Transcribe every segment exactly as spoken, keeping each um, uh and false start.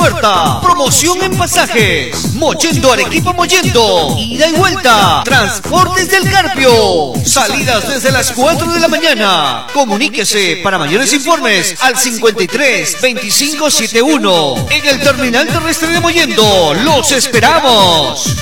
oferta. Promoción en pasajes. Mollendo Arequipa Mollendo. Ida y vuelta. Transportes del Carpio. Salidas desde las cuatro de la mañana. Comuníquese para mayores informes al cincuenta y tres veinticinco setenta y uno. En el terminal terrestre de Mollendo. ¡Los esperamos!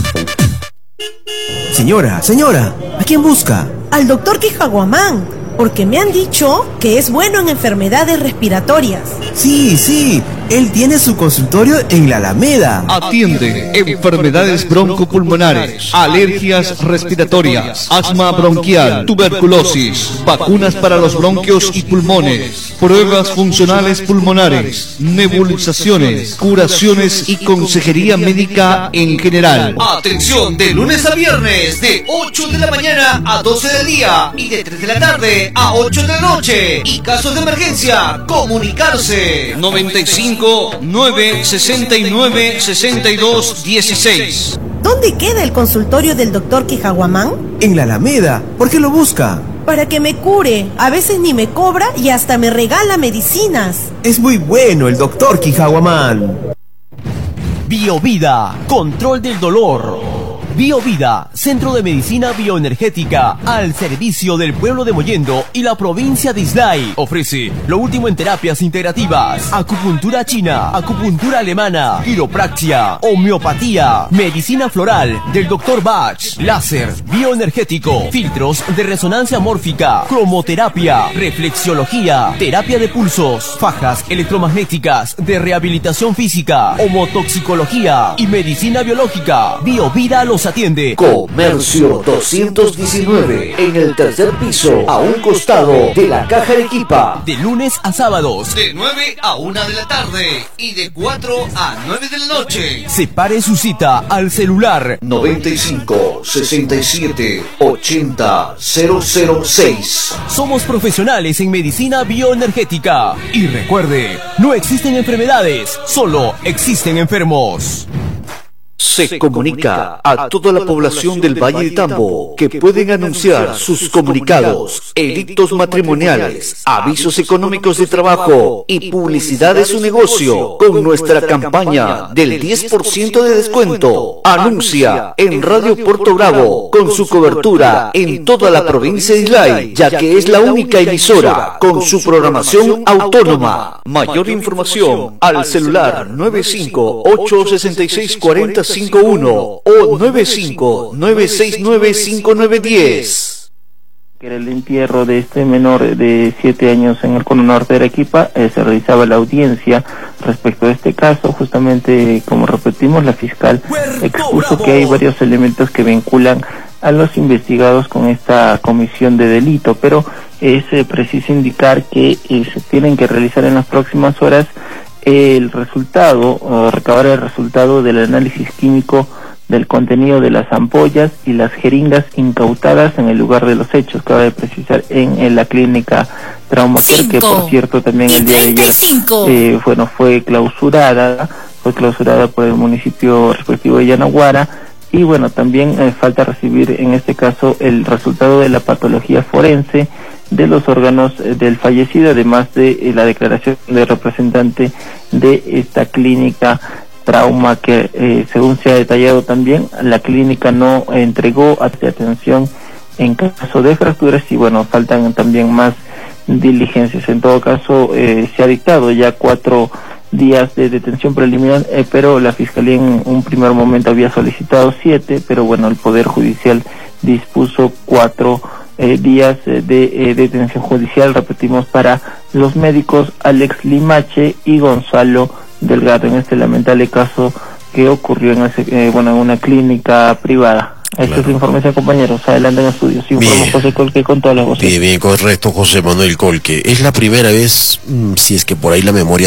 Señora, señora, ¿a quién busca? Al doctor Quijaguamán, porque me han dicho que es bueno en enfermedades respiratorias. Sí, sí, él tiene su consultorio en la Alameda. Atiende enfermedades broncopulmonares, alergias respiratorias, asma bronquial, tuberculosis, vacunas para los bronquios y pulmones, pruebas funcionales pulmonares, nebulizaciones, curaciones y consejería médica en general. Atención, de lunes a viernes, de ocho de la mañana a doce del día y de tres de la tarde a ocho de la noche. Y casos de emergencia, comunicarse noventa y cinco, nueve, sesenta y nueve, sesenta y dos, dieciséis. ¿Dónde queda el consultorio del doctor Quijaguamán? En la Alameda. ¿Por qué lo busca? Para que me cure. A veces ni me cobra y hasta me regala medicinas. Es muy bueno el doctor Quijaguamán. Biovida, control del dolor. Biovida, centro de medicina bioenergética al servicio del pueblo de Mollendo y la provincia de Islay. Ofrece lo último en terapias integrativas, acupuntura china, acupuntura alemana, quiropraxia, homeopatía, medicina floral del doctor Bach, láser, bioenergético, filtros de resonancia mórfica, cromoterapia, reflexiología, terapia de pulsos, fajas electromagnéticas de rehabilitación física, homotoxicología y medicina biológica. Biovida los atiende. Comercio doscientos diecinueve, en el tercer piso, a un costado de la Caja Arequipa. De lunes a sábados, de nueve a una de la tarde y de cuatro a nueve de la noche. Separe su cita al celular noventa y cinco, sesenta y siete, ochenta, cero cero seis. Somos profesionales en medicina bioenergética. Y recuerde, no existen enfermedades, solo existen enfermos. Se comunica a toda la población del Valle de Tambo que pueden anunciar sus comunicados, edictos matrimoniales, avisos económicos de trabajo y publicidad de su negocio con nuestra campaña del diez por ciento de descuento. Anuncia en Radio Puerto Bravo con su cobertura en toda la provincia de Islay, ya que es la única emisora con su programación autónoma. Mayor información al celular nueve cinco ocho seis seis cuatro cero cinco uno o nueve cinco nueve seis nueve cinco nueve uno cero. Era el entierro de este menor de siete años en el cono norte de Arequipa. Eh, se realizaba la audiencia respecto a este caso. Justamente, como repetimos, la fiscal expuso que hay varios elementos que vinculan a los investigados con esta comisión de delito, pero es eh, preciso indicar que eh, se tienen que realizar en las próximas horas el resultado, o recabar el resultado del análisis químico del contenido de las ampollas y las jeringas incautadas en el lugar de los hechos. Cabe precisar en, en la clínica Traumacare, que por cierto también el día de ayer eh, bueno, fue clausurada, fue clausurada por el municipio respectivo de Yanaguara. Y bueno, también eh, falta recibir en este caso el resultado de la patología forense de los órganos eh, del fallecido, además de eh, la declaración del representante de esta clínica Trauma, que eh, según se ha detallado también, la clínica no eh, entregó atención en caso de fracturas y bueno, faltan también más diligencias. En todo caso, eh, se ha dictado ya cuatro días de detención preliminar, eh, pero la Fiscalía en un primer momento había solicitado siete, pero bueno, el Poder Judicial dispuso cuatro eh, días eh, de eh, detención judicial, repetimos, para los médicos Alex Limache y Gonzalo Delgado, en este lamentable caso que ocurrió en ese, eh, bueno, en una clínica privada. Esta claro. es la información, compañeros. Adelante en estudios. Informo José Colque con todas las voces. Bien, bien, correcto, José Manuel Colque. Es la primera vez, si es que por ahí la memoria